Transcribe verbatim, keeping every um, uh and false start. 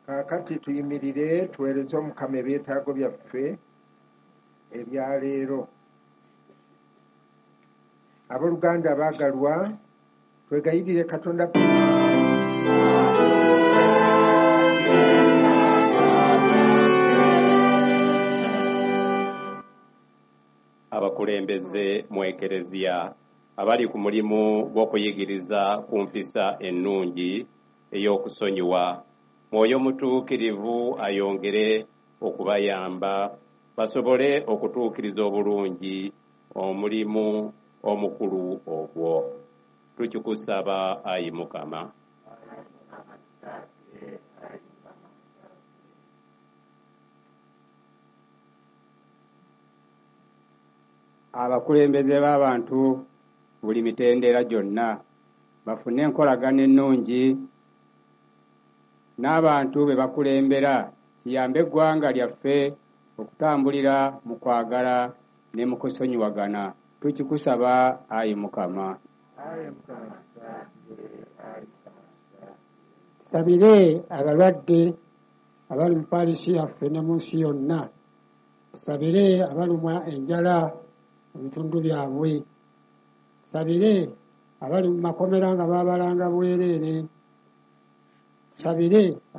Kaakati tuyimirire tuweereze Omukama ebyetaago byaffe ebya leero. Abooluganda abaagalwa, twegayirire Katonda abakulembeze mu ekereziya abali ku mulimu gw'okuyigiriza ku mpisa ennungi ey'okusonyiwa, Mwoyo Mutuukirivu ayongere okubayamba basobole okutuukiriza obulungi omulimu omukulu ogwo. Tukikusaba, Ayi Mukama. Abakulembeze b'abantu buli mitendera gyonna bafune enkolagana ennungi n'abantu be bakulembera, kiyambe eggwanga lyaffe okutambulira mu kwagala ne mu kusonyiwagana. Tukikusaba, Ayi Mukama. Tusabire abalwadde abali mu paalisi yaffe ne mu nsi yonna. Tusabire abalumwa enjala mu bitundu byabwe. Tusabire abali mu makomera nga baabalanga bwereere. Tusabire